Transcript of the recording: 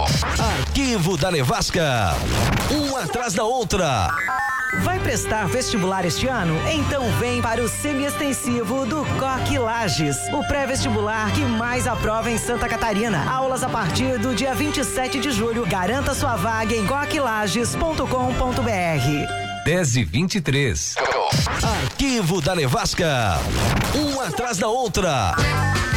Arquivo da Nevasca, uma atrás da outra. Vai prestar vestibular este ano? Então vem para o semiextensivo do Coque Lages, o pré-vestibular que mais aprova em Santa Catarina. Aulas a partir do dia 27 de julho. Garanta sua vaga em coquelages.com.br. 10h23. Arquivo da Nevasca, uma atrás da outra.